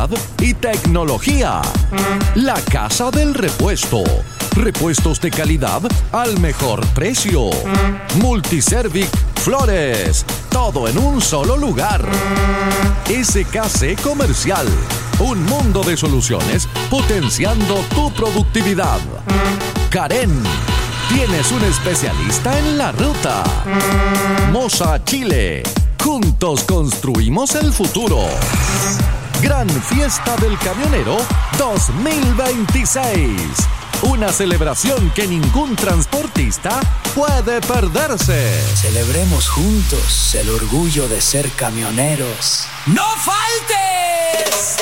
calidad y tecnología. La Casa del Repuesto. Repuestos de calidad al mejor precio. Multiservic Flores. Todo en un solo lugar. SKC Comercial. Un mundo de soluciones potenciando tu productividad. Karen. Tienes un especialista en la ruta. Mosa Chile. Juntos construimos el futuro. Gran Fiesta del Camionero 2026. Una celebración que ningún transportista puede perderse. Celebremos juntos el orgullo de ser camioneros. ¡No faltes!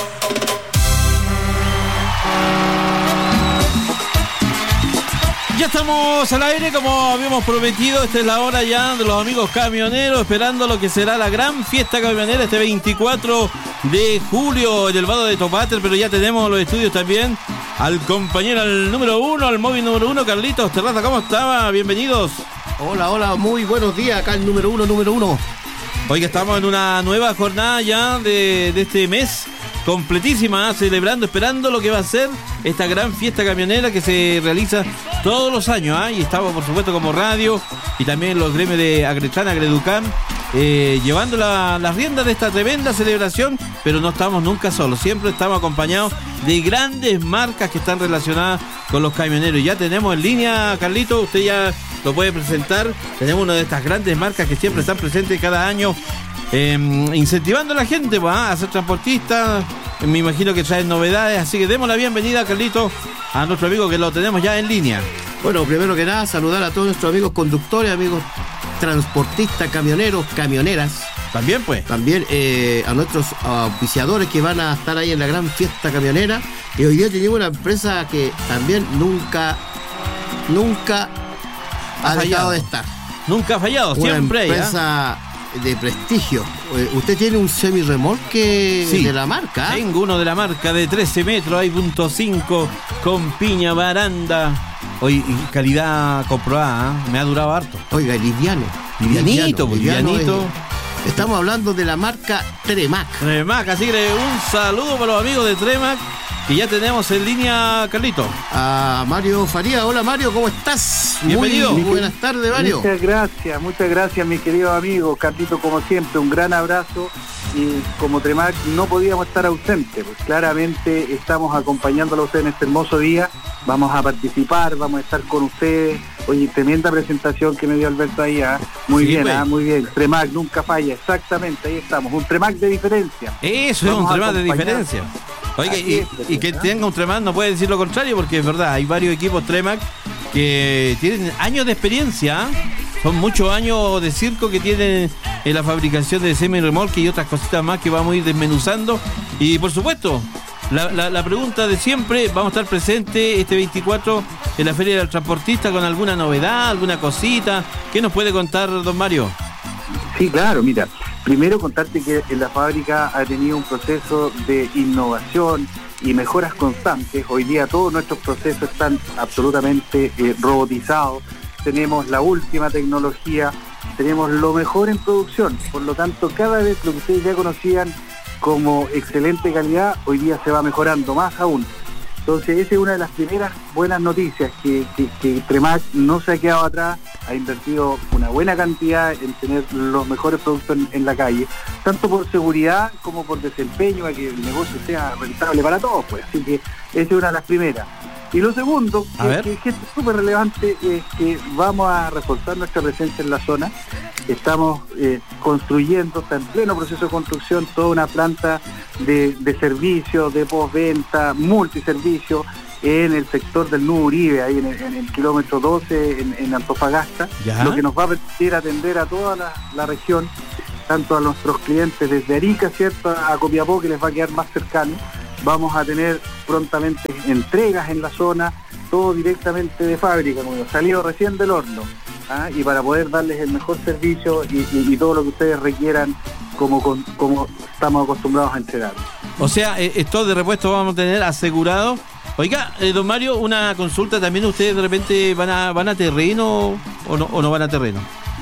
Ya estamos al aire como habíamos prometido. Esta es la hora ya de los amigos camioneros, esperando lo que será la gran fiesta camionera este 24 de julio en el Vado de Topáter. Pero ya tenemos los estudios también al compañero, al número uno, al móvil número uno, Carlitos Terraza. ¿Cómo estaba? Bienvenidos. Hola, muy buenos días. Acá el número uno. Hoy que estamos en una nueva jornada ya de este mes, completísima, celebrando, esperando lo que va a ser esta gran fiesta camionera que se realiza todos los años, y estamos por supuesto como radio y también los gremios de Agretran, Agreducam, llevando las riendas de esta tremenda celebración, pero no estamos nunca solos, siempre estamos acompañados de grandes marcas que están relacionadas con los camioneros. Ya tenemos en línea, Carlito, usted ya lo puede presentar. Tenemos una de estas grandes marcas que siempre están presentes cada año, incentivando a la gente a ser transportista. Me imagino que traen novedades, así que demos la bienvenida, Carlito, a nuestro amigo que lo tenemos ya en línea. Bueno, primero que nada, saludar a todos nuestros amigos conductores, amigos transportistas, camioneros, camioneras. También, pues. También a nuestros auspiciadores que van a estar ahí en la gran fiesta camionera. Y hoy día tenemos una empresa que también nunca ha dejado de estar. Nunca ha fallado, siempre hay. Una empresa de prestigio. Usted tiene un semirremolque de la marca. Tengo uno de la marca de 13 metros, hay .5 con piña, baranda. Hoy calidad comprobada, me ha durado harto. Oiga, livianito. Estamos hablando de la marca Tremac. Así que un saludo para los amigos de Tremac, que ya tenemos en línea, Carlito. A Mario Faría. Hola Mario, ¿cómo estás? Bienvenido. Muy buenas tardes, Mario. Muchas gracias, mi querido amigo. Carlito, como siempre, un gran abrazo. Y como Tremac no podíamos estar ausentes, pues claramente estamos acompañándolo a ustedes en este hermoso día. Vamos a participar, vamos a estar con ustedes. Oye, tremenda presentación que me dio Alberto ahí. Muy bien, muy bien. Tremac nunca falla, exactamente, ahí estamos. Un Tremac de diferencia. Eso es un Tremac de diferencia. Oiga, y que tenga un Tremac no puede decir lo contrario, porque es verdad, hay varios equipos Tremac que tienen años de experiencia. Son muchos años de circo que tienen en la fabricación de semi-remolque y otras cositas más que vamos a ir desmenuzando. Y por supuesto, la pregunta de siempre, vamos a estar presentes este 24 en la Feria del Transportista con alguna novedad, alguna cosita. ¿Qué nos puede contar, don Mario? Sí, claro, mira, primero contarte que en la fábrica ha tenido un proceso de innovación y mejoras constantes. Hoy día todos nuestros procesos están absolutamente robotizados. Tenemos la última tecnología, tenemos lo mejor en producción. Por lo tanto, cada vez lo que ustedes ya conocían como excelente calidad, hoy día se va mejorando más aún. Entonces, esa es una de las primeras buenas noticias, que Tremac no se ha quedado atrás, ha invertido una buena cantidad en tener los mejores productos en la calle, tanto por seguridad como por desempeño, a que el negocio sea rentable para todos, pues. Así que esa es una de las primeras. Y lo segundo, que es súper relevante, es que vamos a reforzar nuestra presencia en la zona. Estamos construyendo, está en pleno proceso de construcción, toda una planta de servicio, de postventa, multiservicio, en el sector del Nudo Uribe, ahí en el kilómetro 12, en Antofagasta, lo que nos va a permitir atender a toda la región, tanto a nuestros clientes desde Arica, ¿cierto?, a Copiapó, que les va a quedar más cercano. Vamos a tener prontamente entregas en la zona, todo directamente de fábrica, como salido recién del horno, y para poder darles el mejor servicio y todo lo que ustedes requieran como estamos acostumbrados a entregar. O sea, esto de repuesto vamos a tener asegurado. Oiga, don Mario, una consulta también. ¿Ustedes de repente van a terreno o no van a terreno?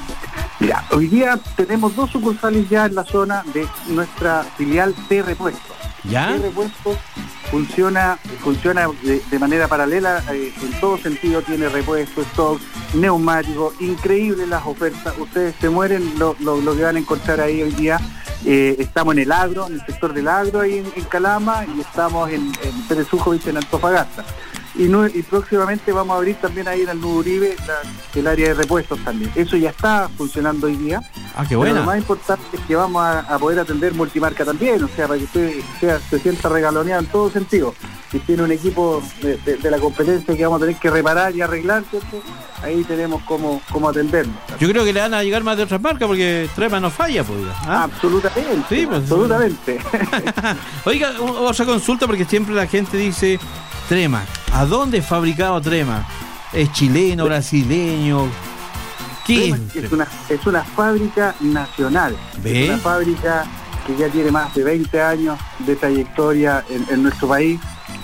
Mira, hoy día tenemos 2 sucursales ya en la zona de nuestra filial de repuestos. ¿Ya? de repuestos funciona de manera paralela, en todo sentido. Tiene repuestos, stock, neumáticos, increíbles las ofertas. Ustedes se mueren lo que van a encontrar ahí hoy día. Estamos en el agro, en el sector del agro ahí en Calama, y estamos en Pérez Ujovich, en Antofagasta. Y próximamente vamos a abrir también ahí en el Nudo Uribe el área de repuestos también. Eso ya está funcionando hoy día. Ah, qué buena. Pero lo más importante es que vamos a poder atender multimarca también, o sea, para que usted se sienta regaloneado en todo sentido. Si tiene un equipo de la competencia que vamos a tener que reparar y arreglar, ¿cierto? Ahí tenemos cómo atendernos. Yo creo que le van a llegar más de otras marcas porque Trema no falla, pues. ¿Ah? Absolutamente, sí, pues, absolutamente. Oiga, otra consulta, porque siempre la gente dice, Trema, ¿a dónde es fabricado Trema? ¿Es chileno, brasileño? ¿Qué es una fábrica nacional. ¿Ve? Es una fábrica que ya tiene más de 20 años de trayectoria en nuestro país,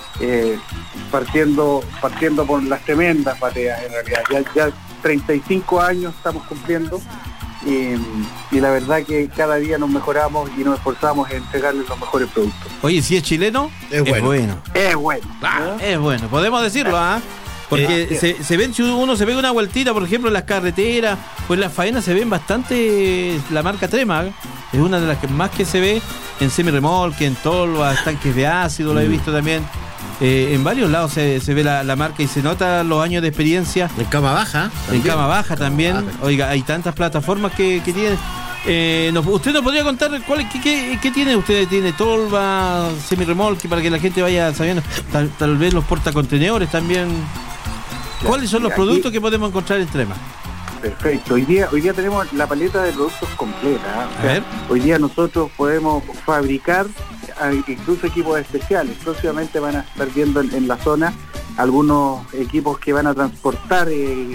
partiendo por las tremendas bateas, en realidad. Ya 35 años estamos cumpliendo, y la verdad que cada día nos mejoramos y nos esforzamos en entregarles los mejores productos. Oye, si es chileno, es bueno. Es bueno. Es bueno, podemos decirlo, ¿ah? Porque se ven, si uno se pega una vueltita, por ejemplo, en las carreteras, pues en las faenas se ven bastante la marca Trema. Es una de las que más que se ve en semirremolque, en todos los tanques de ácido, lo he visto también. En varios lados se ve la marca y se nota los años de experiencia. En cama baja. En cama baja también. Oiga, hay tantas plataformas que tienen. ¿Usted nos podría contar qué tiene? ¿Usted tiene tolva, semirremolque, para que la gente vaya sabiendo? Tal vez los portacontenedores también. ¿Cuáles son los productos que podemos encontrar en Trema? Perfecto. Hoy día tenemos la paleta de productos completa. A ver. Hoy día nosotros podemos fabricar incluso equipos especiales. Próximamente van a estar viendo en la zona algunos equipos que van a transportar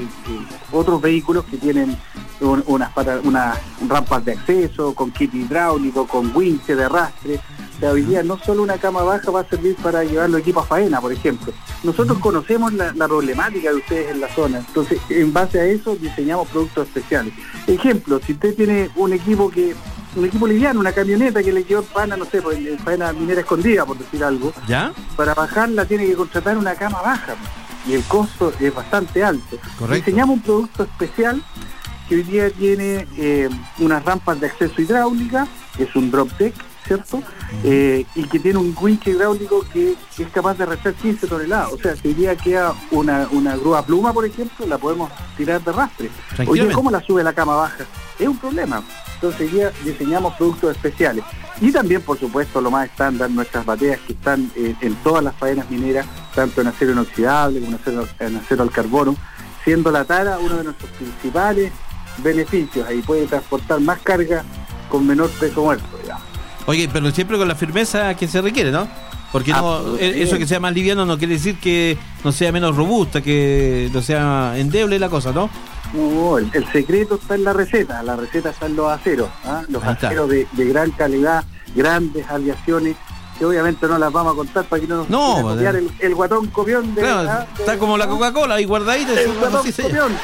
otros vehículos que tienen unas rampas de acceso, con kit hidráulico, con winche de arrastre. O sea, hoy día no solo una cama baja va a servir para llevar los equipos a faena, por ejemplo. Nosotros conocemos la problemática de ustedes en la zona, entonces en base a eso diseñamos productos especiales. Ejemplo, si usted tiene un equipo liviano, una camioneta que le quedó faena, no sé, pues, faena minera escondida, por decir algo, ¿ya? Para bajarla tiene que contratar una cama baja, y el costo es bastante alto. Correcto. Diseñamos un producto especial que hoy día tiene unas rampas de acceso hidráulica, que es un drop deck, ¿cierto? Y que tiene un winch hidráulico que es capaz de arrastrar 15 toneladas. O sea, si hoy día queda una grúa pluma, por ejemplo, la podemos tirar de arrastre. Oye, ¿cómo la sube la cama baja? Es un problema. Entonces hoy día diseñamos productos especiales. Y también, por supuesto, lo más estándar, nuestras bateas que están en todas las faenas mineras, tanto en acero inoxidable como en acero al carbono, siendo la tara uno de nuestros principales beneficios. Ahí puede transportar más carga con menor peso muerto, digamos. Oye, pero siempre con la firmeza que se requiere, ¿no? Porque no, eso que sea más liviano no quiere decir que no sea menos robusta, que no sea endeble la cosa, ¿no? No, el secreto está en la receta está en los aceros, los aceros de gran calidad, grandes aleaciones, que obviamente no las vamos a contar para que no nos copiar el guatón copión de... Claro, está como la Coca-Cola ahí guardadita. El guatón copión,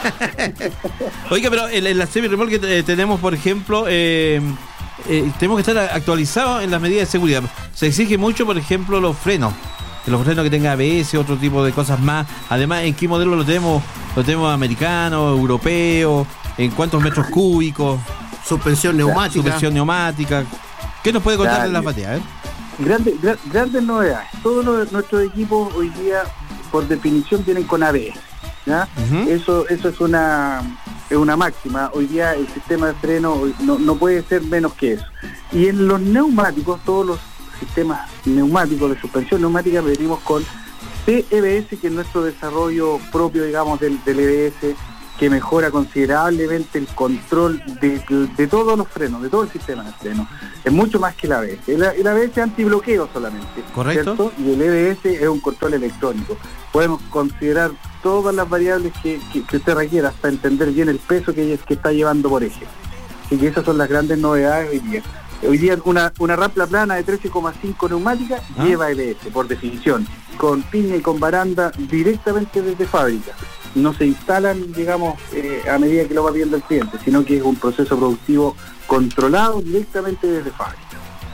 Oiga, pero en la semirremolque tenemos, por ejemplo... tenemos que estar actualizados en las medidas de seguridad. Se exige mucho, por ejemplo, los frenos que tenga ABS, otro tipo de cosas más. Además, ¿en qué modelo lo tenemos americano, europeo? ¿En cuántos metros cúbicos? Suspensión neumática. ¿Qué nos puede contar de las bateas? Grandes novedades. Todos nuestros equipos hoy día, por definición, vienen con ABS, ¿ya? Eso es una máxima. Hoy día el sistema de freno no puede ser menos que eso. Y en los neumáticos, todos los sistemas neumáticos de suspensión neumática, venimos con PEBS, que es nuestro desarrollo propio, digamos, del EBS, que mejora considerablemente el control de todos los frenos, de todo el sistema de freno. Es mucho más que el ABS. El ABS es antibloqueo solamente. Correcto. ¿Cierto? Y el EBS es un control electrónico. Podemos considerar todas las variables que usted requiera hasta entender bien el peso que está llevando por eje. Así que esas son las grandes novedades hoy día. Hoy día una rampla plana de 13,5 neumática lleva EBS, por definición, con piña y con baranda directamente desde fábrica. No se instalan, digamos, a medida que lo va viendo el cliente, sino que es un proceso productivo controlado directamente desde fábrica.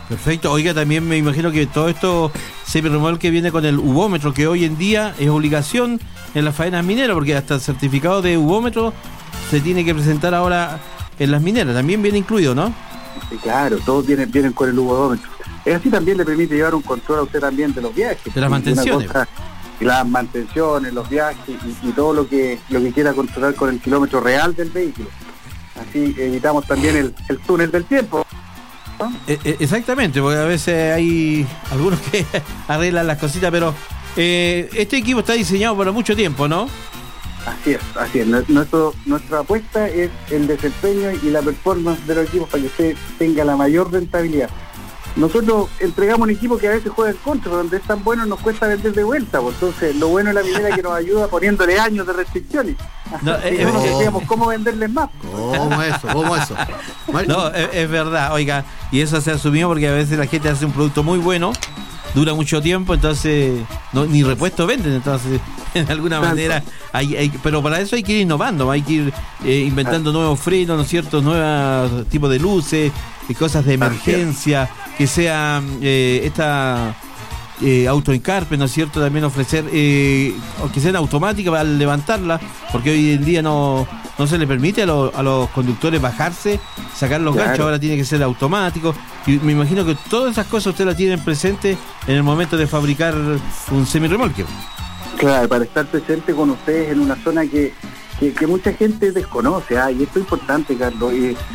Perfecto. Oiga, también me imagino que todo esto semi-remolque viene con el ubómetro, que hoy en día es obligación en las faenas mineras, porque hasta el certificado de ubómetro se tiene que presentar ahora en las mineras. También viene incluido, ¿no? Sí, claro, todos vienen con el ubómetro. Es así, también le permite llevar un control a usted también de los viajes. De las mantenciones. Las mantenciones, los viajes y todo lo que quiera controlar con el kilómetro real del vehículo. Así evitamos también el túnel del tiempo, ¿no? Exactamente, porque a veces hay algunos que arreglan las cositas, pero este equipo está diseñado para mucho tiempo, ¿no? Así es. Nuestra apuesta es el desempeño y la performance de los equipos para que usted tenga la mayor rentabilidad. Nosotros entregamos un equipo que a veces juega en contra, donde es tan bueno nos cuesta vender de vuelta, pues. Entonces lo bueno de la minera es que nos ayuda poniéndole años de restricciones. Nos decíamos cómo venderles más. ¿Cómo eso? No, es verdad, oiga, y eso se asumió porque a veces la gente hace un producto muy bueno, dura mucho tiempo, entonces ni repuesto venden, entonces en alguna manera pero para eso hay que ir innovando, hay que ir inventando nuevos frenos, ¿no es cierto?, nuevos tipos de luces y cosas de emergencia, que sea esta autoencarpe, ¿no es cierto?, también ofrecer que sean automáticas para levantarla, porque hoy en día no se le permite a los conductores bajarse, sacar los ganchos, ahora tiene que ser automático, y me imagino que todas esas cosas usted las tienen presentes en el momento de fabricar un semirremolque. Claro, para estar presente con ustedes en una zona que mucha gente desconoce, y esto es importante, Carlos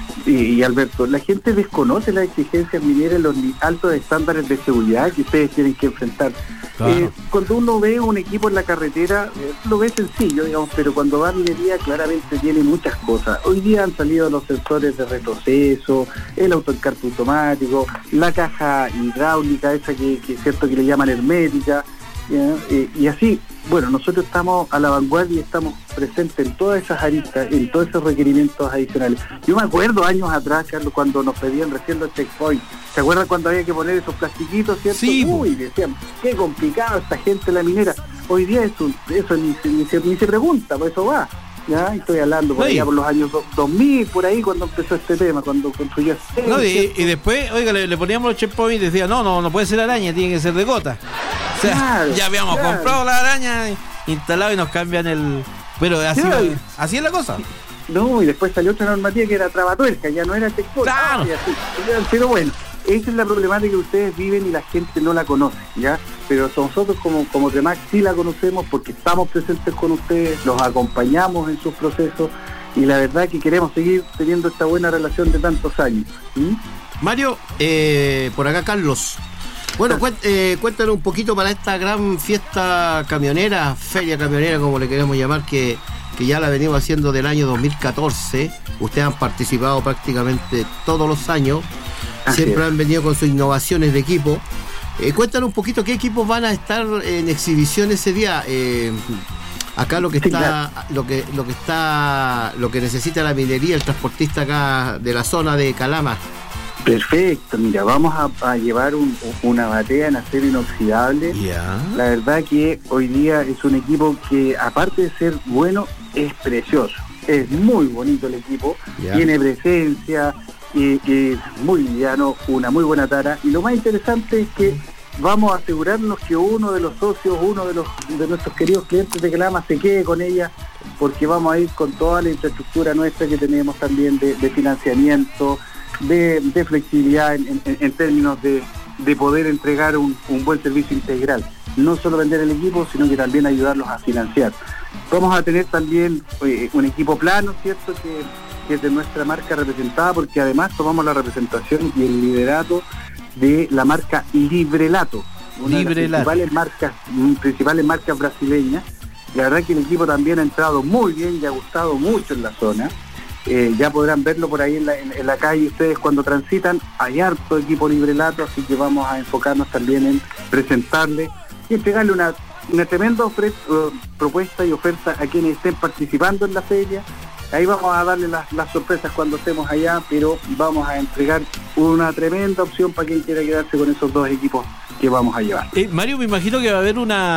y Alberto, la gente desconoce las exigencias mineras, los altos estándares de seguridad que ustedes tienen que enfrentar. Claro. Cuando uno ve un equipo en la carretera, lo ve sencillo, digamos, pero cuando va a minería claramente tiene muchas cosas. Hoy día han salido los sensores de retroceso, el autoencarpe automático, la caja hidráulica, esa que es cierto que le llaman hermética, y así. Bueno, nosotros estamos a la vanguardia y estamos presentes en todas esas aristas, en todos esos requerimientos adicionales. Yo me acuerdo años atrás, Carlos, cuando nos pedían recién los checkpoints. ¿Se acuerdan cuando había que poner esos plastiquitos, cierto? Sí. Decían, qué complicado esta gente en la minera. Hoy día eso ni se pregunta, por eso va. Ya estoy hablando por allá por los años 2000, por ahí, cuando empezó este tema, cuando construyó y después, oiga, le poníamos los checkpoints y decía, no puede ser araña, tiene que ser de gota. O sea, claro, ya habíamos comprado la araña instalado y nos cambian el... Pero así es la cosa. No, y después salió otra normativa que era trabatuerca, ya no era checkpoint. Claro. Pero bueno, esa es la problemática que ustedes viven y la gente no la conoce, ¿ya? Pero nosotros como Tremax sí la conocemos porque estamos presentes con ustedes, los acompañamos en sus procesos y la verdad que queremos seguir teniendo esta buena relación de tantos años. Mario, por acá Carlos. Bueno, cuéntanos un poquito para esta gran fiesta camionera, feria camionera como le queremos llamar, que ya la venimos haciendo del año 2014. Ustedes han participado prácticamente todos los años. Siempre han venido con sus innovaciones de equipo. Cuéntanos un poquito qué equipos van a estar en exhibición ese día. Acá lo que necesita la minería, el transportista acá de la zona de Calama. Perfecto, mira, vamos a llevar una batea en acero inoxidable. La verdad que hoy día es un equipo que, aparte de ser bueno, es precioso. Es muy bonito el equipo, tiene presencia, es muy liviano, una muy buena tara. Y lo más interesante es que vamos a asegurarnos que uno de los socios, de nuestros queridos clientes de Calama se quede con ella, porque vamos a ir con toda la infraestructura nuestra que tenemos también de financiamiento, de flexibilidad en términos de poder entregar un buen servicio integral. No solo vender el equipo, sino que también ayudarlos a financiar. Vamos a tener también un equipo plano, ¿cierto?, que es de nuestra marca representada, porque además tomamos la representación y el liderato de la marca Librelato, una de las principales marcas brasileñas. La verdad que el equipo también ha entrado muy bien y ha gustado mucho en la zona. Ya podrán verlo por ahí en la calle ustedes cuando transitan. Hay harto equipo Librelato, así que vamos a enfocarnos también en presentarle y entregarle una tremenda propuesta y oferta a quienes estén participando en la feria. Ahí vamos a darle las sorpresas cuando estemos allá, pero vamos a entregar una tremenda opción para quien quiera quedarse con esos dos equipos que vamos a llevar. Mario, me imagino que va a haber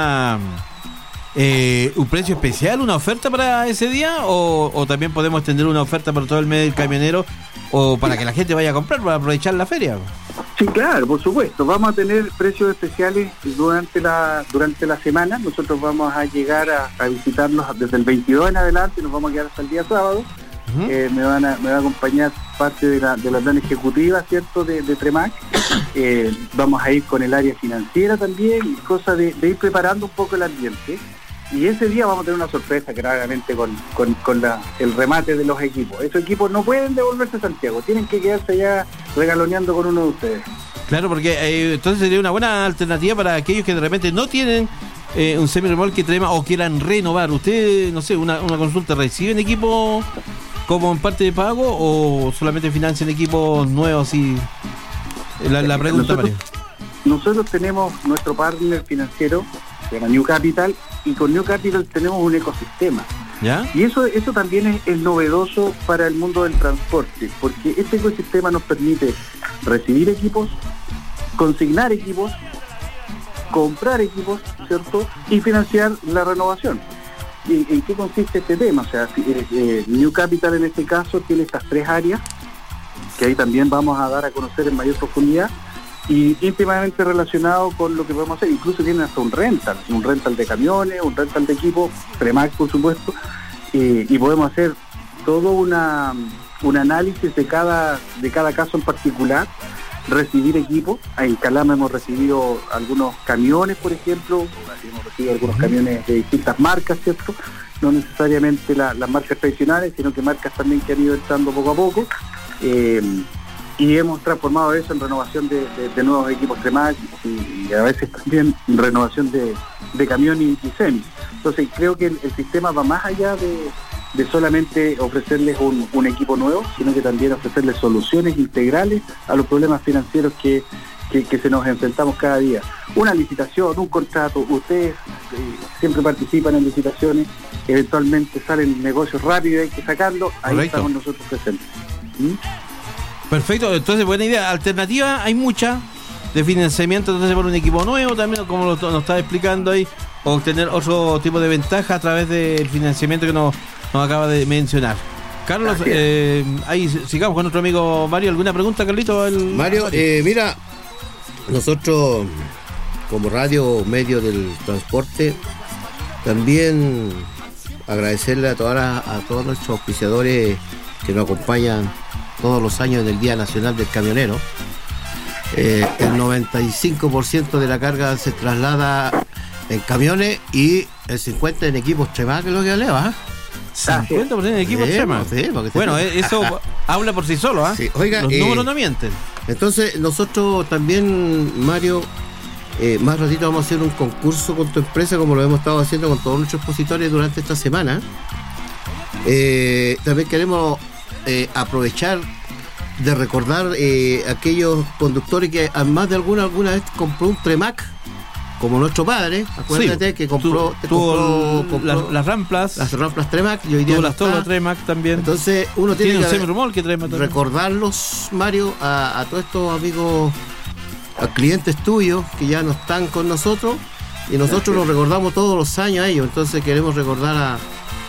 un precio especial, una oferta para ese día, o también podemos tener una oferta para todo el mes del camionero, o para que la gente vaya a comprar, para aprovechar la feria. Sí, claro, por supuesto. Vamos a tener precios especiales durante la semana. Nosotros vamos a llegar a visitarlos desde el 22 en adelante, nos vamos a quedar hasta el día sábado. Me va a acompañar parte de la plan ejecutiva, ¿cierto?, de Tremac. Vamos a ir con el área financiera también, cosa de ir preparando un poco el ambiente. Y ese día vamos a tener una sorpresa, claramente, con el remate de los equipos. Esos equipos no pueden devolverse a Santiago, tienen que quedarse allá regaloneando con uno de ustedes. Claro, porque entonces sería una buena alternativa para aquellos que de repente no tienen un semi-remolque Trema o quieran renovar. Usted, no sé, una consulta, ¿reciben equipos como en parte de pago o solamente financian equipos nuevos? Así la pregunta, Mario. Nosotros tenemos nuestro partner financiero, se llama New Capital, y con New Capital tenemos un ecosistema. ¿Ya? Y eso también es novedoso para el mundo del transporte, porque este ecosistema nos permite recibir equipos, consignar equipos, comprar equipos, ¿cierto?, y financiar la renovación. ¿Y en qué consiste este tema? O sea, New Capital en este caso tiene estas 3 áreas, que ahí también vamos a dar a conocer en mayor profundidad, y íntimamente relacionado con lo que podemos hacer. Incluso tienen hasta un rental de camiones, un rental de equipos, Tremac por supuesto, y podemos hacer todo un análisis de cada caso en particular, recibir equipos. En Calama hemos recibido algunos camiones, por ejemplo, hemos recibido algunos camiones de distintas marcas, ¿cierto? No necesariamente las marcas tradicionales, sino que marcas también que han ido entrando poco a poco. Y hemos transformado eso en renovación de nuevos equipos Tremac y a veces también renovación de camión y semi. Entonces creo que el sistema va más allá de solamente ofrecerles un equipo nuevo, sino que también ofrecerles soluciones integrales a los problemas financieros que se nos enfrentamos cada día. Una licitación, un contrato, ustedes siempre participan en licitaciones, eventualmente salen negocios rápidos, hay que sacarlo, ahí Correcto. Estamos nosotros presentes. Perfecto, entonces buena idea. Alternativa hay mucha de financiamiento, entonces por un equipo nuevo también, como nos está explicando ahí, o obtener otro tipo de ventaja a través del financiamiento que nos acaba de mencionar. Carlos, ahí sigamos con nuestro amigo Mario. ¿Alguna pregunta, Carlito? Mario, mira, nosotros como radio medio del transporte, también agradecerle a todos nuestros auspiciadores que nos acompañan todos los años en el Día Nacional del Camionero. El 95% de la carga se traslada en camiones y el 50% en equipos Tremac, que es lo que eleva. 50% en equipos Tremac. Sí, bueno, eso habla por sí solo, sí, oiga, los números no mienten. Entonces nosotros también, Mario, más ratito vamos a hacer un concurso con tu empresa, como lo hemos estado haciendo con todos nuestros expositores durante esta semana. También queremos aprovechar de recordar aquellos conductores que más de alguna vez compró un Tremac, como nuestro padre. Acuérdate, sí, que compró las Ramplas Tremac, y hoy día tuvo las Tolo Tremac también. Entonces uno tiene un semi-remolque Tremac también. Recordarlos, Mario, a todos estos amigos, a clientes tuyos que ya no están con nosotros, y nosotros los recordamos todos los años a ellos. Entonces queremos recordar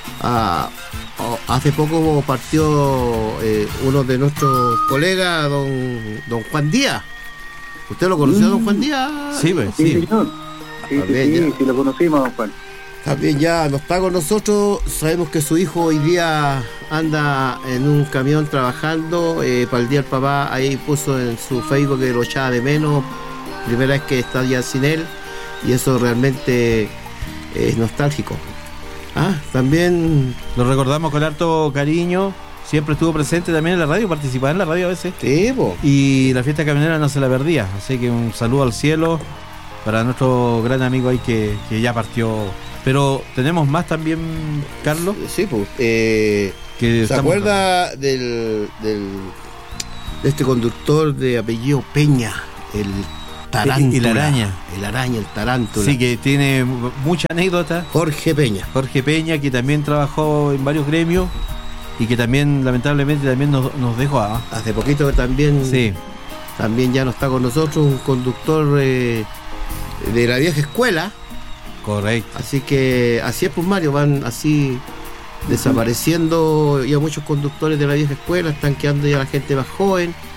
hace poco partió uno de nuestros colegas, don Juan Díaz. ¿Usted lo conoció, don Juan Díaz? Sí, pues, sí. Señor. Sí, lo conocimos, don Juan. También ya no está con nosotros. Sabemos que su hijo hoy día anda en un camión trabajando. Para el día del papá, ahí puso en su Facebook que lo echaba de menos. Primera vez que está ya sin él, y eso realmente es nostálgico. También lo recordamos con harto cariño. Siempre estuvo presente también en la radio, participaba en la radio a veces. Sí, y la fiesta camionera no se la perdía. Así que un saludo al cielo para nuestro gran amigo ahí que ya partió. Pero tenemos más también, Carlos. Sí, ¿se acuerda de este conductor de apellido Peña, el tarántula? El araña, el tarántula. Sí, que tiene mucha anécdota. Jorge Peña, que también trabajó en varios gremios y que también lamentablemente también nos dejó. Hace poquito también. Sí. También ya no está con nosotros, un conductor de la vieja escuela. Correcto. Así que así es, pues, Mario, van así desapareciendo ya muchos conductores de la vieja escuela, están quedando ya la gente más joven.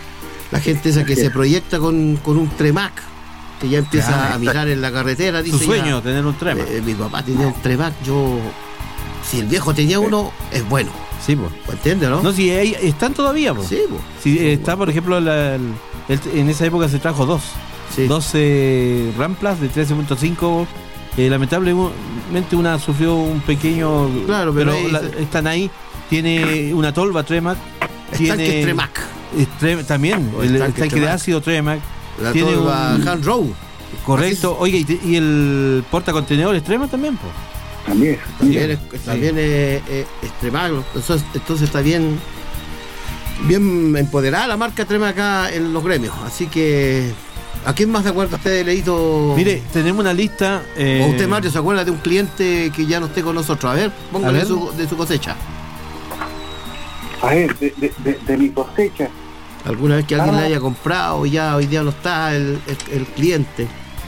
La gente esa que se proyecta con un Tremac, que ya empieza a mirar en la carretera, dice su sueño, tener un Tremac. Mi papá tenía un Tremac, si el viejo tenía uno, es bueno. Sí, pues. ¿Entiendes, no? No, si están todavía, pues. Sí, pues. Si está, por ejemplo, en esa época se trajo 2 Ramplas de 13.5. Lamentablemente una sufrió un pequeño... Claro, pero están ahí. Tiene una tolva Tremac. Tiene Tremac. También, el tanque de ácido Tremac. La tiene tolva Hand Row. Correcto. Oiga, y el portacontenedores Tremac también, pues. También es Tremac. Entonces está bien empoderada la marca Tremac acá en los gremios. Así que, ¿a quién más de acuerdo usted, Leito? Mire, tenemos una lista. ¿O usted, Mario, se acuerda de un cliente que ya no esté con nosotros? A ver, póngale de su cosecha. A ver, de mi cosecha. ¿Alguna vez que alguien le haya comprado y ya hoy día no está el cliente?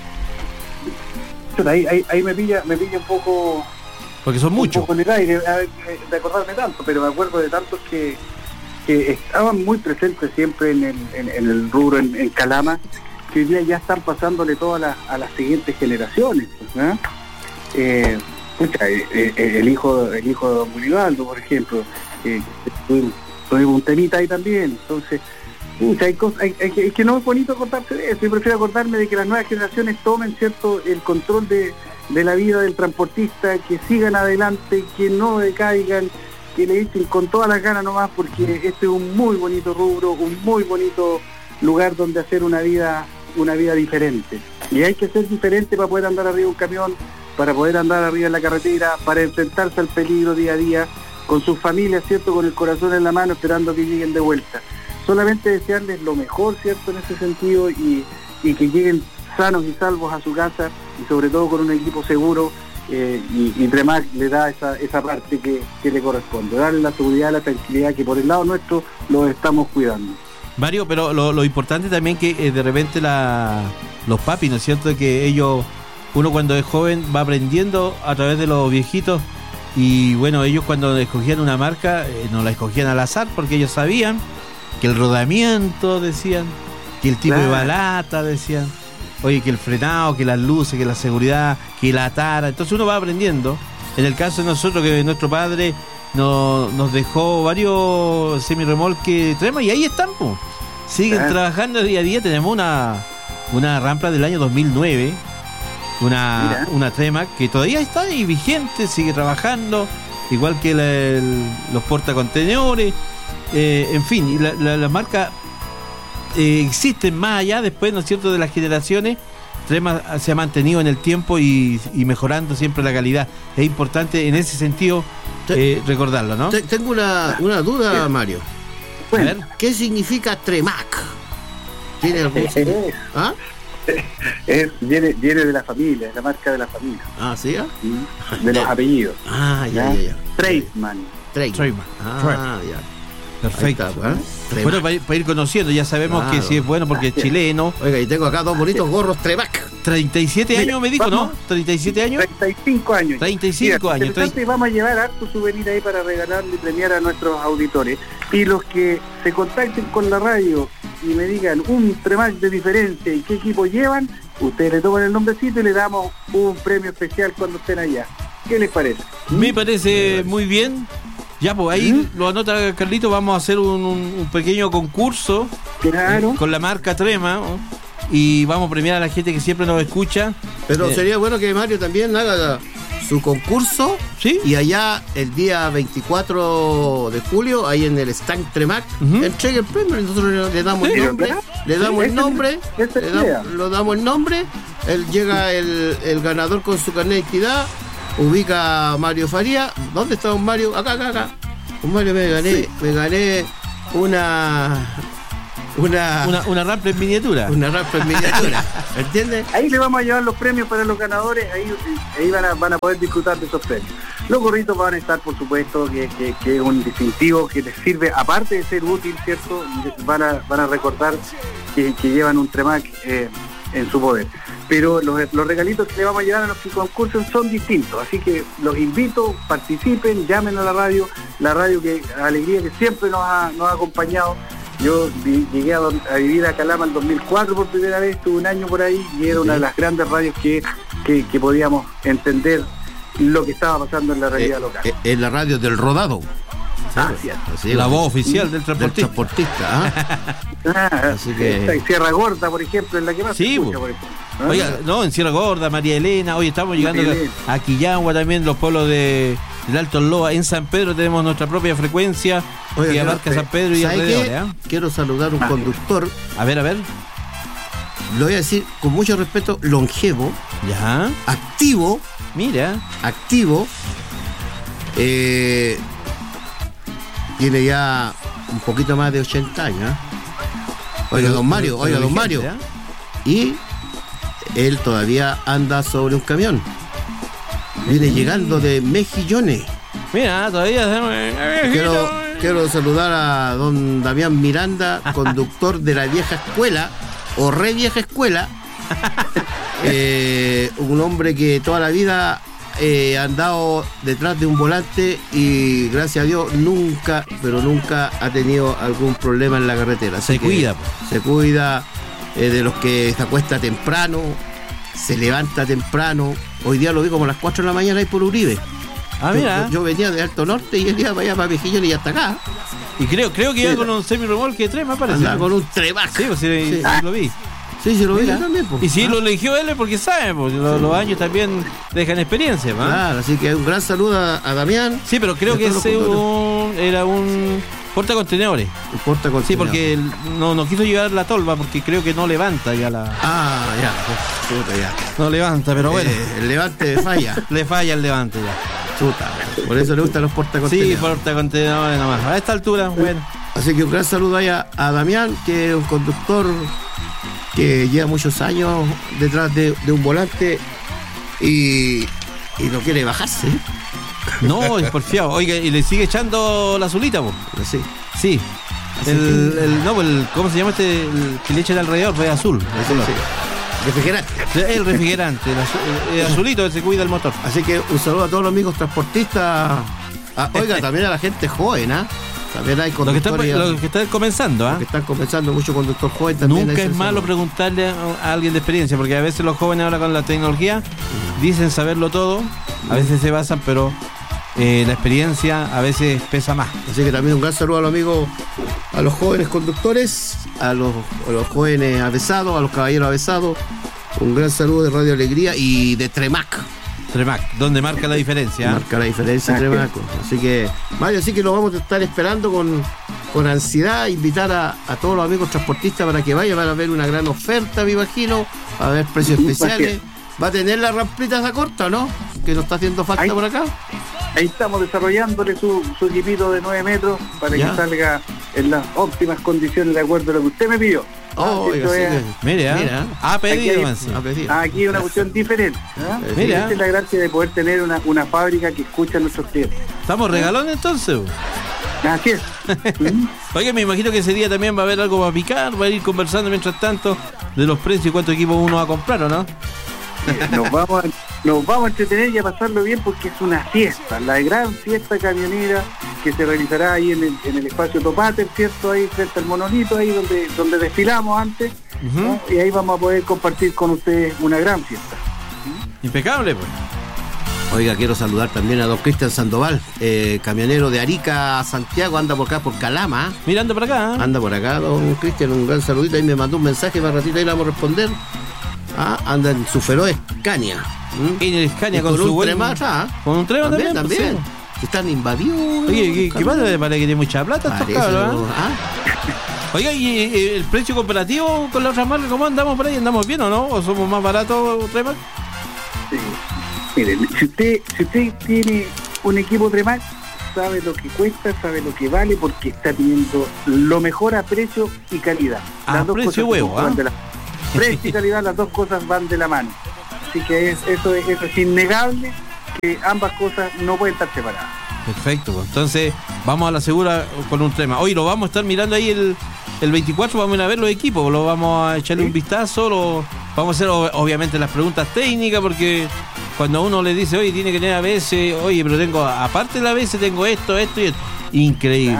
Ahí me pilla un poco... Porque son muchos. Un poco en el aire, de acordarme tanto, pero me acuerdo de tantos que estaban muy presentes siempre en el rubro, en Calama, que hoy día ya están pasándole todo a las siguientes generaciones. El hijo de Don Guribaldo, por ejemplo, tuvimos un temita ahí también. Entonces, hay cosas, es que no es bonito acordarse de eso. Yo prefiero acordarme de que las nuevas generaciones tomen, ¿cierto?, el control de la vida del transportista, que sigan adelante, que no decaigan, que le echen con todas las ganas nomás, porque este es un muy bonito rubro, un muy bonito lugar donde hacer una vida diferente. Y hay que ser diferente para poder andar arriba de un camión, para poder andar arriba en la carretera, para enfrentarse al peligro día a día, con sus familias, ¿cierto?, con el corazón en la mano, esperando que lleguen de vuelta. Solamente desearles lo mejor, ¿cierto?, en ese sentido, y que lleguen sanos y salvos a su casa, y sobre todo con un equipo seguro, y Tremac le da esa parte que le corresponde, darle la seguridad, la tranquilidad, que por el lado nuestro lo estamos cuidando. Mario, pero lo importante también que de repente los papis, ¿no es cierto?, que uno cuando es joven va aprendiendo a través de los viejitos, y bueno, ellos cuando escogían una marca no la escogían al azar, porque ellos sabían que el rodamiento, decían, que el tipo de balata, decían, oye, que el frenado, que las luces, que la seguridad, que la tara. Entonces uno va aprendiendo. En el caso de nosotros, que nuestro padre nos dejó varios semirremolques Tremac, y ahí están, pues. Siguen trabajando día a día. Tenemos una Rampla del año 2009, una Tremac que todavía está ahí vigente, sigue trabajando, igual que los portacontenedores. En fin, y la marca existen más allá, después, ¿no es cierto?, de las generaciones. Tremac se ha mantenido en el tiempo y mejorando siempre la calidad. Es importante en ese sentido recordarlo, ¿no? Tengo una duda, Mario. Bueno, a ver. ¿Qué significa Tremac? ¿Tiene algún significado? ¿Ah? Viene de la familia, de la marca de la familia. Ah, ¿sí? De los apellidos. Ah, ya. Treisman. Ah, ya. Perfecto. Está, bueno, para ir conociendo, ya sabemos que si es bueno porque es chileno. Oiga, y tengo acá dos bonitos gorros Tremac. 37 años me dijo, ¿no? 37 años. 35 años. 35 años. Vamos a llevar harto souvenir ahí para regalarle y premiar a nuestros auditores. Y los que se contacten con la radio y me digan un Tremac de diferencia y qué equipo llevan, ustedes le toman el nombrecito y le damos un premio especial cuando estén allá. ¿Qué les parece? Me parece muy bien. Ya, pues ahí lo anota Carlito, vamos a hacer un pequeño concurso con la marca Tremac, ¿no? Y vamos a premiar a la gente que siempre nos escucha. Pero sería bueno que Mario también haga su concurso, ¿sí? Y allá el día 24 de julio, ahí en el stand Tremac, entregue el premio. Nosotros le damos el nombre, lo damos el nombre, llega el ganador con su carnet de identidad, ubica a Mario Faría. ¿Dónde está don Mario? Acá. Con Mario me gané una Rampla en miniatura. Una Rampla en miniatura, ¿entiendes? Ahí le vamos a llevar los premios para los ganadores, ahí van a poder disfrutar de esos premios. Los gorritos van a estar, por supuesto, que es un distintivo que les sirve, aparte de ser útil, ¿cierto? Van a recordar que llevan un Tremac en su poder. Pero los regalitos que le vamos a llevar a los que concursan son distintos, así que los invito, participen, llamen a la radio que Alegría, que siempre nos ha acompañado, Yo llegué a vivir a Calama en 2004 por primera vez, estuve un año por ahí y era una de las grandes radios que podíamos entender lo que estaba pasando en la realidad local. En la radio del Rodado. Así, la voz oficial del transportista. Así que... Sierra Gorda, por ejemplo, es la que más se escucha, por ejemplo. Oiga, no, en Sierra Gorda, María Elena, hoy estamos llegando a Quillagua también, los pueblos del Alto Loa. En San Pedro tenemos nuestra propia frecuencia que abarca San Pedro y alrededor. Quiero saludar a un conductor. A ver. Lo voy a decir con mucho respeto, longevo. Ya. Activo. Mira. Activo. Tiene ya un poquito más de 80 años. Oiga, don Mario. Y él todavía anda sobre un camión. Viene llegando de Mejillones. Mira, todavía Quiero saludar a don Damián Miranda, conductor de la vieja escuela, o re vieja escuela. Un hombre que toda la vida ha andado detrás de un volante y gracias a Dios nunca ha tenido algún problema en la carretera. Se cuida de los que se acuesta temprano, se levanta temprano. Hoy día lo vi como a las 4 de la mañana ahí por Uribe. Mira. Yo venía de Alto Norte y él iba para allá, para Mejillones y hasta acá. Y creo que iba con un semi-remolque de Tremac, parece. Andaba con un Tremac. Sí, lo vi. Sí, lo vi también. Y si lo eligió él es porque sabe, porque los años también dejan experiencia. Claro, así que un gran saludo a Damián. Sí, pero creo que ese era un portacontenedores. Sí, porque no quiso llevar la tolva porque creo que no levanta ya la... Ya. No levanta, pero bueno. El levante falla. Le falla el levante ya. Por eso le gustan los portacontenedores. Sí, portacontenedores nomás. A esta altura, bueno. Así que un gran saludo ahí a Damián, que es un conductor que lleva muchos años detrás de un volante y no quiere bajarse. No, es porfiado. Oiga, y le sigue echando la azulita, po. Sí. ¿Cómo se llama este? El que le echa alrededor, pues azul. Refrigerante. El refrigerante, el azulito, se cuida el motor. Así que un saludo a todos los amigos transportistas. Oiga, también a la gente joven, También hay conductores. Los que están comenzando, Los que están comenzando, mucho conductor joven también. Nunca es malo preguntarle a alguien de experiencia, porque a veces los jóvenes ahora con la tecnología dicen saberlo todo, a veces se basan, pero la experiencia a veces pesa más. Así que también un gran saludo a los amigos, a los jóvenes conductores, a los jóvenes avesados, a los caballeros avesados. Un gran saludo de Radio Alegría y de Tremac, donde marca la diferencia. Marca la diferencia Tremac. Así que, Mario, lo vamos a estar esperando con ansiedad. Invitar a todos los amigos transportistas para que vayan. Van a ver una gran oferta, me imagino. Va a haber precios especiales. ¿Va a tener las ramplitas a corta, no? Que nos está haciendo falta por acá. Ahí estamos desarrollándole su equipito de 9 metros para que salga en las óptimas condiciones de acuerdo a lo que usted me pidió. Mira. Ha pedido. Aquí hay una cuestión diferente. Mira. Esa es la gracia de poder tener una fábrica que escucha a nuestros clientes. ¿Estamos regalones entonces? Así es. Oye, me imagino que ese día también va a haber algo para picar, va a ir conversando mientras tanto de los precios y cuántos equipos uno va a comprar, ¿o no? Nos vamos a entretener y a pasarlo bien porque es una fiesta, la gran fiesta camionera que se realizará ahí en el espacio Topater, ¿cierto? Ahí frente al monolito, ahí donde desfilamos antes, ¿no? Y ahí vamos a poder compartir con ustedes una gran fiesta. Impecable, pues. Oiga, quiero saludar también a don Cristian Sandoval, camionero de Arica a Santiago, anda por acá por Calama. Mira, anda por acá. Anda por acá, don Cristian, un gran saludito, ahí me mandó un mensaje, más ratito ahí le vamos a responder. Anda en su feroz Scania. En el Scania con su Tremac, con un Tremac también. Sí. Están invadidos. Oye, ¿qué pasa? Parece que tiene mucha plata estos cabros, Oiga, ¿y el precio comparativo con la otra marca? ¿Cómo andamos por ahí? ¿Andamos bien o no? ¿O somos más baratos, Tremac? Sí. Miren, si usted tiene un equipo Tremac, sabe lo que cuesta, sabe lo que vale, porque está teniendo lo mejor a precio y calidad. Las dos precio cosas huevo, precio y calidad, las dos cosas van de la mano. Así que eso es innegable, que ambas cosas no pueden estar separadas. Perfecto, pues. Entonces vamos a la segura con un Tremac. Hoy lo vamos a estar mirando ahí el 24, vamos a ir a ver los equipos, lo vamos a echarle un vistazo, vamos a hacer obviamente las preguntas técnicas, porque cuando a uno le dice, oye, tiene que tener ABS, oye, pero tengo, aparte del ABS, tengo esto y esto. Increíble. Claro.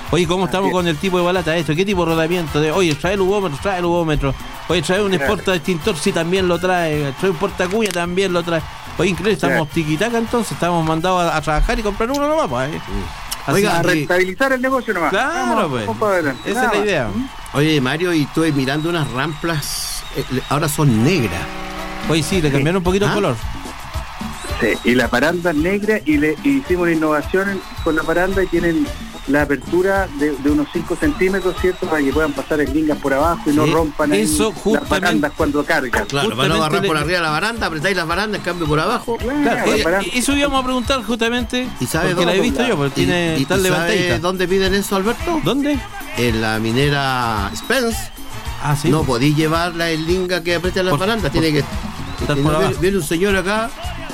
Oye, ¿cómo estamos con el tipo de balata esto? ¿Qué tipo de rodamiento? Oye, trae el ubómetro. Oye, trae un porta extintor, sí, también lo trae. Trae un portacuña, también lo trae. Oye, increíble, estamos tiquitaca entonces, estamos mandados a trabajar y comprar uno nomás, pues. Oiga, a rentabilizar el negocio nomás. Claro, pues. Esa es la idea. Oye, Mario, y estuve mirando unas ramplas, ahora son negras. Oye, sí, le cambiaron un poquito el color. Sí, y la paranda es negra y hicimos una innovación con la paranda y tienen la apertura de unos 5 centímetros, ¿cierto? Para que puedan pasar eslingas por abajo y no rompan eso ahí las barandas cuando cargan. Claro, para no agarrar por arriba la baranda, apretáis las barandas, en cambio por abajo. Claro, eso íbamos a preguntar justamente, ¿y sabe porque dónde? La he visto yo, porque tiene tal levantadita. ¿Sabe dónde piden eso, Alberto? ¿Dónde? En la minera Spence. Ah, sí. No podéis llevar la eslinga que aprieta las barandas, tiene que estar por abajo. Viene un señor acá.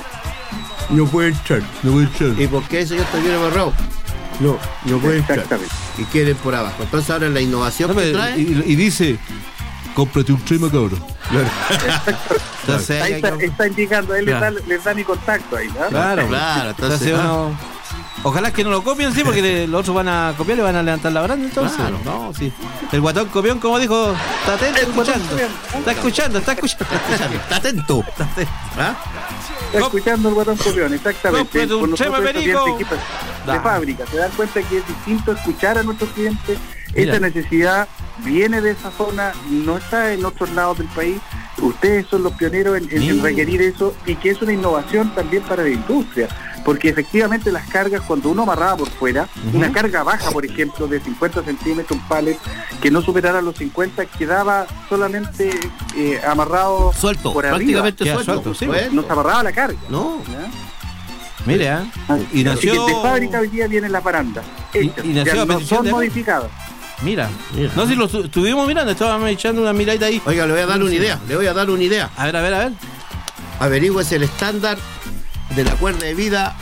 No puede entrar. ¿Y por qué ese señor está bien amarrado? No puede entrar. Y quieren por abajo. Entonces ahora la innovación que trae. Y dice, cómprate un trema, cabrón. Entonces, ahí está indicando, ahí les da mi contacto ahí, ¿no? Claro. Entonces ojalá que no lo copien, sí, porque los otros van a copiar y van a levantar la baranda, entonces. Claro. No, sí. El guatón copión, como dijo, está atento, escuchando. Está atento. ¿Ah? Está escuchando el guatón copión, exactamente. Cómprate un Por nosotros, chema, perico. equipos de fábrica, se dan cuenta que es distinto escuchar a nuestros clientes. Mira. Esta necesidad viene de esa zona, no está en otros lados del país. Ustedes son los pioneros en requerir eso, y que es una innovación también para la industria, porque efectivamente las cargas, cuando uno amarraba por fuera, una carga baja, por ejemplo, de 50 centímetros, un pallet que no superara los 50, quedaba solamente amarrado suelto, por prácticamente arriba. suelto. Sí, No se amarraba la carga. No. ¿Ya? Mira, y Así que nació. de fábrica hoy día vienen las barandas hechas, y nació ya a no petición son de acá. modificadas. Mira. No, si lo estuvimos mirando, estábamos echando una miradita ahí. Oiga, le voy a dar una idea. A ver. Averigüese el estándar de la cuerda de vida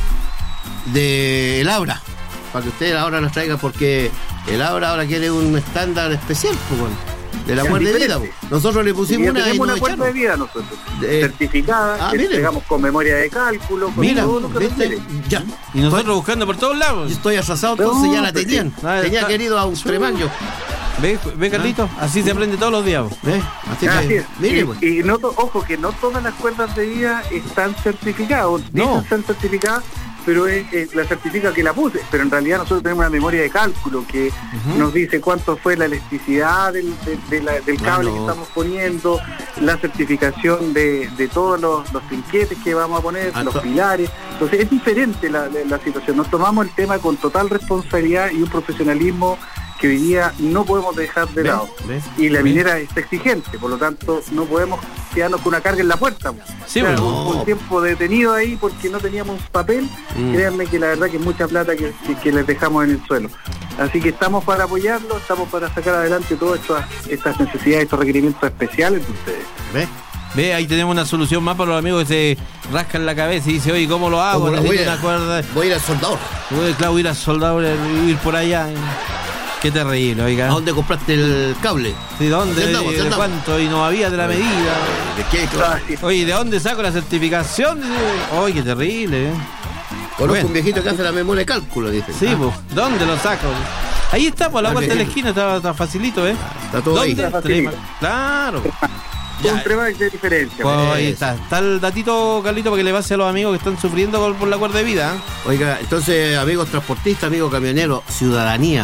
del Aura, para que usted ahora nos traiga, porque el Aura ahora quiere un estándar especial, pues, bueno, de la cuerda de vida. Pues. Nosotros le pusimos Ya una y tenemos nos una cuerda de echaron. vida nosotros, certificada, que mire. entregamos con memoria de cálculo, con Mira, todo lo que ¿viste? requiere. Ya. Y nosotros buscando por todos lados. Yo estoy atrasado, entonces No, ya la pues, tenían. Tenía querido a un tremaño. ¿Ve, Carlito? Así se aprende todos los días. Así Así que, es. mire, pues. Y ojo, que no todas las cuerdas de vida están certificadas, No. están certificadas, pero la certifica que la puse, pero en realidad nosotros tenemos una memoria de cálculo que nos dice cuánto fue la elasticidad del cable que estamos poniendo, la certificación de todos los trinquetes que vamos a poner, los pilares. Entonces es diferente la situación. Nos tomamos el tema con total responsabilidad y un profesionalismo que hoy día no podemos dejar de lado. Y la minera es exigente, por lo tanto no podemos quedarnos con una carga en la puerta. Sí, un tiempo detenido ahí porque no teníamos papel. Créanme que la verdad que es mucha plata que les dejamos en el suelo. Así que estamos para apoyarlo, estamos para sacar adelante todas estas necesidades, estos requerimientos especiales de ustedes. Ve, ahí tenemos una solución más para los amigos que se rascan la cabeza y dicen, oye, ¿cómo lo hago? Necesito una cuerda. Voy a ir al soldador. Claro, ir al soldador, ir por allá. Qué terrible, oiga. ¿A dónde compraste el cable? ¿De dónde? ¿De cuánto? Y no había de la medida. ¿De qué? Claro. Oye, ¿de dónde saco la certificación? Oye, qué terrible. Conozco un viejito que hace la memoria de cálculo, dice. Sí, pues, ¿dónde lo saco? Ahí está, por la vuelta de la esquina, está facilito, ¿eh? Está todo ahí. Claro. Un tremac de diferencia. Pues ahí está el datito, Carlito, para que le pase a los amigos que están sufriendo por la cuerda de vida. Oiga, entonces, amigos transportistas, amigos camioneros, ciudadanía,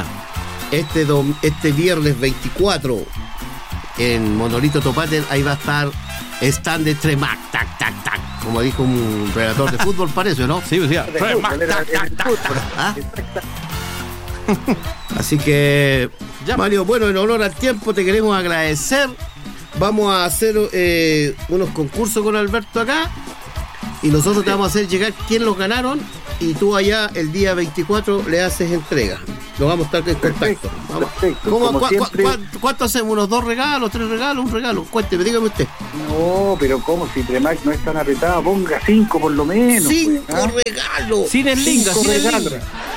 este viernes 24 en Monolito Topater, ahí va a estar stand de Tremac, tac, tac, tac, como dijo un relator de fútbol, parece, ¿no? Sí, pues ya. Tremac, tac, tac, tac. ¿Ah? Así que, Mario, bueno, en honor al tiempo te queremos agradecer. Vamos a hacer unos concursos con Alberto acá y nosotros te vamos a hacer llegar quién los ganaron y tú allá el día 24 le haces entrega. Lo vamos a estar en contacto. Perfecto. ¿Cuánto hacemos? ¿Unos 2 regalos, 3 regalos, un regalo? Cuénteme, dígame usted. No, pero ¿cómo? Si Tremac no es tan apretado, ponga 5 por lo menos. 5 pues, regalos. Sin el link, 5 regalos.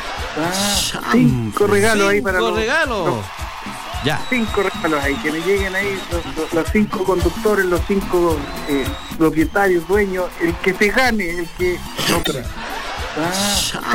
5 regalos ahí para los... 5 regalos. Ya. 5 regalos ahí, que me lleguen ahí los 5 conductores, los 5 propietarios, dueños, el que se gane, el que...